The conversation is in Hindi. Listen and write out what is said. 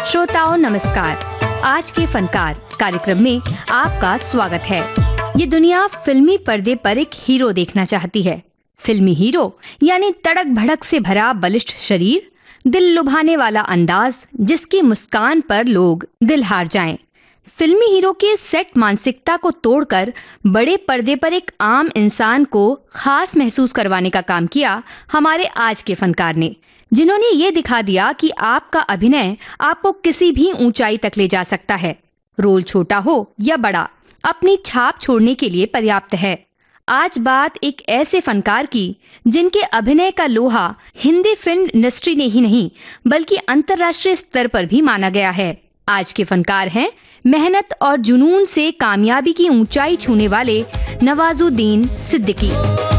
श्रोताओं नमस्कार। आज के फनकार कार्यक्रम में आपका स्वागत है। ये दुनिया फिल्मी पर्दे पर एक हीरो देखना चाहती है। फिल्मी हीरो यानी तड़क भड़क से भरा बलिष्ठ शरीर, दिल लुभाने वाला अंदाज, जिसकी मुस्कान पर लोग दिल हार जाएं। फिल्मी हीरो के सेट मानसिकता को तोड़कर बड़े पर्दे पर एक आम इंसान को खास महसूस करवाने का काम किया हमारे आज के फनकार ने, जिन्होंने ये दिखा दिया कि आपका अभिनय आपको किसी भी ऊंचाई तक ले जा सकता है। रोल छोटा हो या बड़ा, अपनी छाप छोड़ने के लिए पर्याप्त है। आज बात एक ऐसे फनकार की जिनके अभिनय का लोहा हिंदी फिल्म इंडस्ट्री ने ही नहीं बल्कि अंतर्राष्ट्रीय स्तर पर भी माना गया है। आज के फनकार हैं मेहनत और जुनून से कामयाबी की ऊंचाई छूने वाले नवाजुद्दीन सिद्दीकी।